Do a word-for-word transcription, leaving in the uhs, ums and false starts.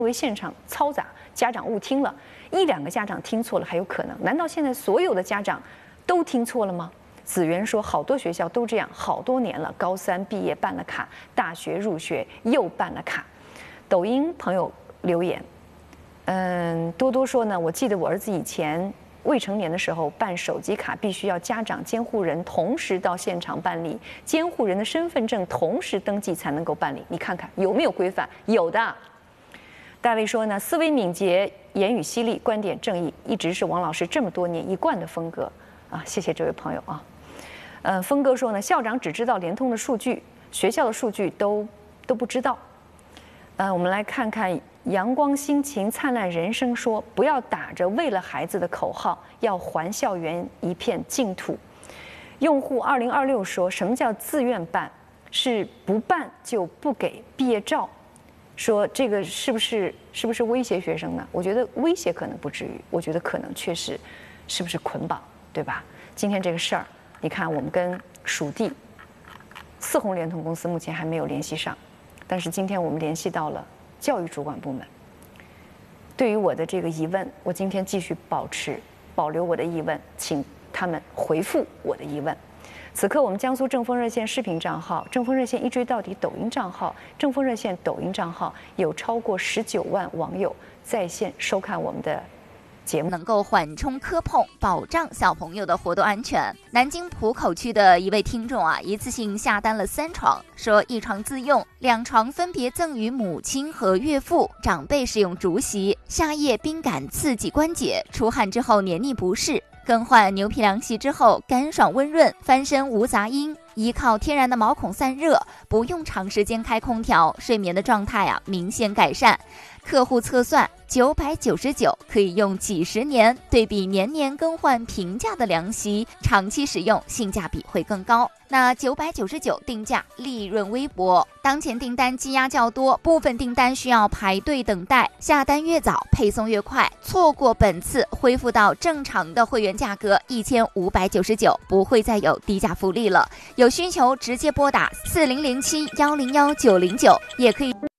为现场嘈杂，家长误听了，一两个家长听错了还有可能，难道现在所有的家长都听错了吗？子源说，好多学校都这样，好多年了，高三毕业办了卡，大学入学又办了卡。抖音朋友留言，嗯，多多说呢，我记得我儿子以前未成年的时候办手机卡，必须要家长、监护人同时到现场办理，监护人的身份证同时登记才能够办理。你看看有没有规范？有的。大卫说呢，思维敏捷，言语犀利，观点正义，一直是王老师这么多年一贯的风格啊！谢谢这位朋友啊。呃，峰哥说呢，校长只知道联通的数据，学校的数据都都不知道。呃，我们来看看阳光心情灿烂人生说，不要打着为了孩子的口号，要还校园一片净土。用户二零二六说，什么叫自愿办？是不办就不给毕业照。说这个是不是是不是威胁学生呢？我觉得威胁可能不至于，我觉得可能确实是不是捆绑，对吧？今天这个事儿，你看我们跟属地四宏联通公司目前还没有联系上，但是今天我们联系到了教育主管部门。对于我的这个疑问，我今天继续保持保留我的疑问，请他们回复我的疑问。此刻，我们江苏正风热线视频账号、正风热线一追到底抖音账号、正风热线抖音账号有超过十九万网友在线收看我们的节目， 能够缓冲磕碰，保障小朋友的活动安全。南京浦口区的一位听众啊，一次性下单了三床，说一床自用，两床分别赠予母亲和岳父，长辈使用竹席，夏夜冰感刺激关节，出汗之后黏腻不适。更换牛皮凉席之后干爽温润，翻身无杂音，依靠天然的毛孔散热，不用长时间开空调，睡眠的状态啊明显改善。客户测算九百九十九可以用几十年，对比年年更换平价的凉席，长期使用性价比会更高。那九百九十九定价利润微薄，当前订单积压较多，部分订单需要排队等待，下单越早配送越快，错过本次恢复到正常的会员价格一千五百九十九，不会再有低价福利了。有需求直接拨打四零零七幺零幺九零九，也可以。